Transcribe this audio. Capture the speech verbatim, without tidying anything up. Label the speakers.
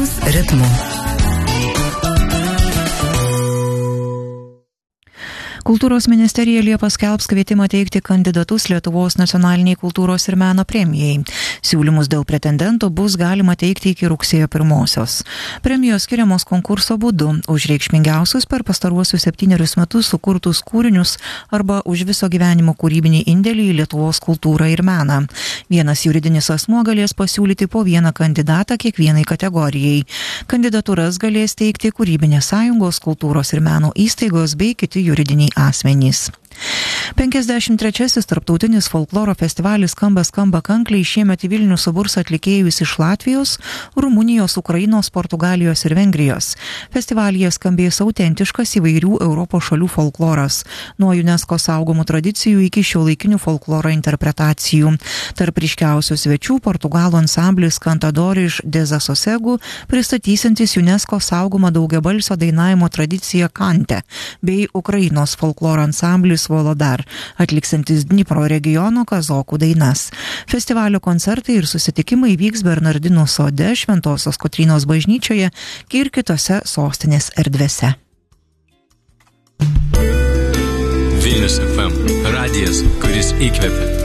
Speaker 1: Vilniaus ritmu. Kultūros ministerija Liepą skelbs kvietimą teikti kandidatus Lietuvos nacionaliniai kultūros ir meno premijai. Siūlymus dėl pretendentų bus galima teikti iki rugsėjo pirmosios. Premijos skiriamos konkurso būdu už reikšmingiausius per pastaruosius septynerius metus sukurtus kūrinius arba už viso gyvenimo kūrybinį indėlį į Lietuvos kultūrą ir meną. Vienas juridinis asmuo galės pasiūlyti po vieną kandidatą kiekvienai kategorijai. Kandidatūras galės teikti kūrybinės sąjungos, kultūros ir meno įstaigos bei kiti juridiniai asmenys. penkiasdešimt trečiasis tarptautinis folkloro festivalis Skamba skamba kankliai šiemet į Vilnių suburs atlikėjus iš Latvijos, Rumunijos, Ukrainos, Portugalijos ir Vengrijos. Festivalyje skambės autentiškas įvairių Europos šalių folkloras, nuo UNESCO saugomų tradicijų iki šiuolaikinių folkloro interpretacijų. Tarp ryškiausių svečių Portugalų ansamblis Cantador iš Desasosegu, pristatysiantis UNESCO saugomą daugiabalsio dainavimo tradiciją Kante, bei Ukrainos folkloro ansamblis Volodar, atliksantis Dnipro regiono kazokų dainas. Festivalio koncertai ir susitikimai vyks Bernardinų sode, Šventosios Kotrynos bažnyčioje ir kitose sostinės erdvėse.
Speaker 2: Vilnius F M, radijas, kuris įkvepia.